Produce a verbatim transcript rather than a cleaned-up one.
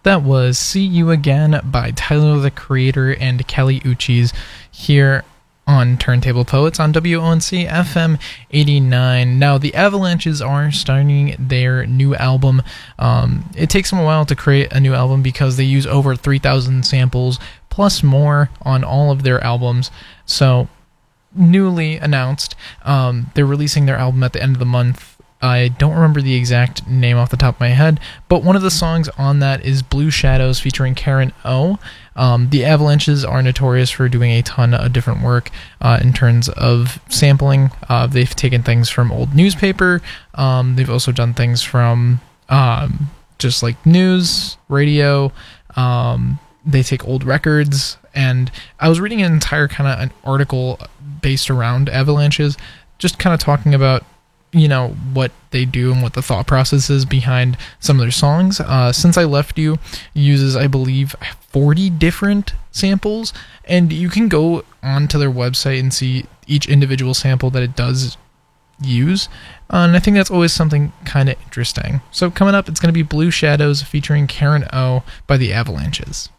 That was See You Again by Tyler, the Creator, and Kelly Uchis here on Turntable Poets on W O N C F M eighty-nine. Now, the Avalanches are starting their new album. Um, it takes them a while to create a new album because they use over three thousand samples plus more on all of their albums. So, newly announced, um, they're releasing their album at the end of the month. I don't remember the exact name off the top of my head, but one of the songs on that is Blue Shadows featuring Karen O. Um, the Avalanches are notorious for doing a ton of different work uh, in terms of sampling. Uh, they've taken things from old newspaper. Um, they've also done things from um, just like news, radio. Um, they take old records. And I was reading an entire kind of an article based around Avalanches, just kind of talking about you know, what they do and what the thought process is behind some of their songs. Uh, Since I Left You uses, I believe, forty different samples, and you can go onto their website and see each individual sample that it does use, uh, and I think that's always something kind of interesting. So coming up, it's going to be Blue Shadows featuring Karen O by the Avalanches.